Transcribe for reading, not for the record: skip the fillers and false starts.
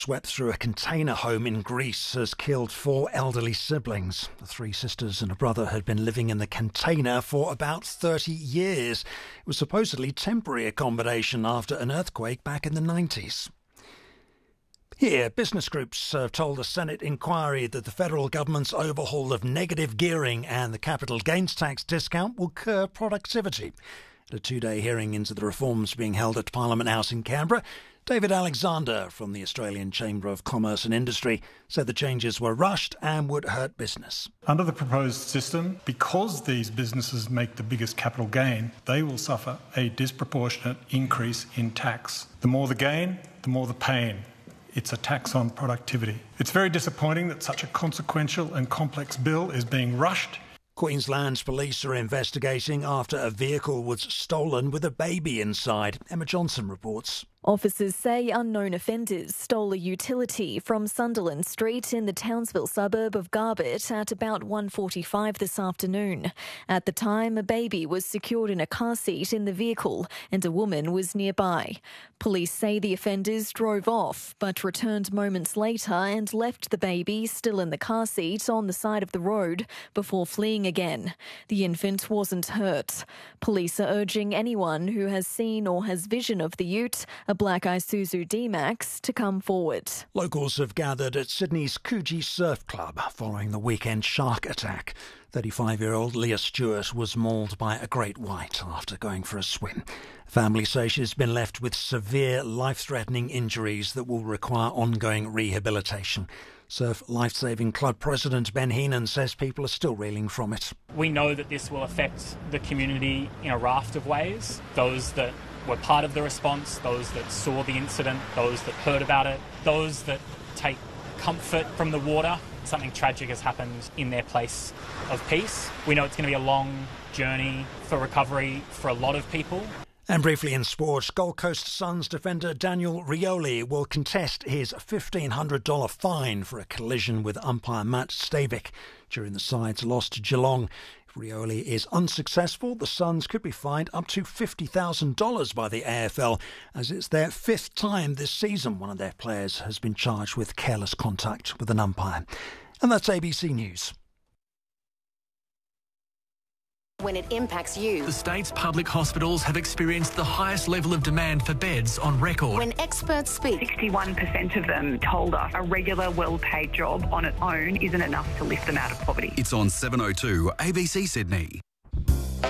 Swept through a container home in Greece has killed 4 elderly siblings. The 3 sisters and a brother had been living in the container for about 30 years. It was supposedly temporary accommodation after an earthquake back in the 90s. Here, business groups have told a Senate inquiry that the federal government's overhaul of negative gearing and the capital gains tax discount will curb productivity. At a 2-day hearing into the reforms being held at Parliament House in Canberra, David Alexander from the Australian Chamber of Commerce and Industry said the changes were rushed and would hurt business. Under the proposed system, because these businesses make the biggest capital gain, they will suffer a disproportionate increase in tax. The more the gain, the more the pain. It's a tax on productivity. It's very disappointing that such a consequential and complex bill is being rushed. Queensland's police are investigating after a vehicle was stolen with a baby inside. Emma Johnson reports. Officers say unknown offenders stole a utility from Sunderland Street in the Townsville suburb of Garbett at about 1:45 this afternoon. At the time, a baby was secured in a car seat in the vehicle and a woman was nearby. Police say the offenders drove off but returned moments later and left the baby still in the car seat on the side of the road before fleeing again. The infant wasn't hurt. Police are urging anyone who has seen or has vision of the ute, a black Isuzu D-Max, to come forward. Locals have gathered at Sydney's Coogee Surf Club following the weekend shark attack. 35-year-old Leah Stewart was mauled by a great white after going for a swim. Family say she's been left with severe life-threatening injuries that will require ongoing rehabilitation. Surf Lifesaving Club President Ben Heenan says people are still reeling from it. We know that this will affect the community in a raft of ways. Those that were part of the response, those that saw the incident, those that heard about it, those that take comfort from the water. Something tragic has happened in their place of peace. We know it's going to be a long journey for recovery for a lot of people. And briefly in sports, Gold Coast Suns defender Daniel Rioli will contest his $1,500 fine for a collision with umpire Matt Stavik during the side's loss to Geelong. If Rioli is unsuccessful, the Suns could be fined up to $50,000 by the AFL, as it's their 5th time this season one of their players has been charged with careless contact with an umpire. And that's ABC News. When it impacts you. The state's public hospitals have experienced the highest level of demand for beds on record. When experts speak. 61% of them told us a regular, well-paid job on its own isn't enough to lift them out of poverty. It's on 702 ABC Sydney.